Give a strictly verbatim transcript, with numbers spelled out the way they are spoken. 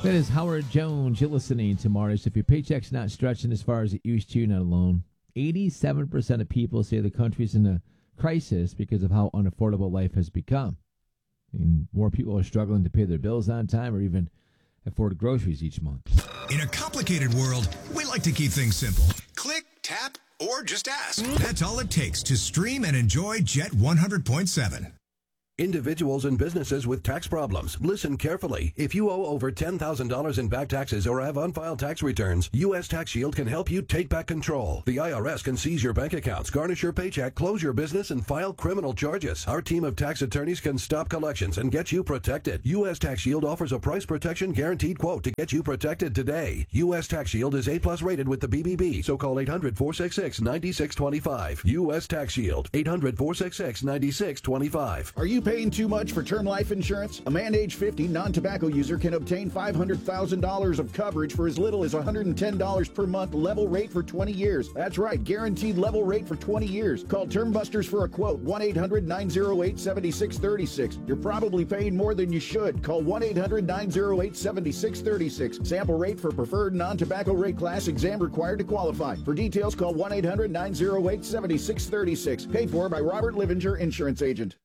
That is Howard Jones. You're listening to Martyrs. If your paycheck's not stretching as far as it used to, you're not alone. eighty-seven percent of people say the country's in a crisis because of how unaffordable life has become. And more people are struggling to pay their bills on time or even afford groceries each month. In a complicated world, we like to keep things simple. Click, tap, or just ask. That's all it takes to stream and enjoy Jet one hundred point seven. Individuals and businesses with tax problems, listen carefully. If you owe over ten thousand dollars in back taxes or have unfiled tax returns, U S Tax Shield can help you take back control. The I R S can seize your bank accounts, garnish your paycheck, close your business, and file criminal charges. Our team of tax attorneys can stop collections and get you protected. U S Tax Shield offers a price protection guaranteed quote to get you protected today. U S Tax Shield is A plus rated with the B B B, so call eight hundred, four six six, nine six two five. U S Tax Shield, eight hundred, four six six, nine six two five. Are you paying too much for term life insurance? A man age fifty, non-tobacco user can obtain five hundred thousand dollars of coverage for as little as one hundred ten dollars per month, level rate for twenty years. That's right, guaranteed level rate for twenty years. Call Term Busters for a quote, one eight hundred, nine oh eight, seven six three six. You're probably paying more than you should. Call one eight hundred, nine oh eight, seven six three six. Sample rate for preferred non-tobacco rate class, exam required to qualify. For details, call one eight hundred, nine oh eight, seven six three six. Paid for by Robert Livinger, Insurance Agent.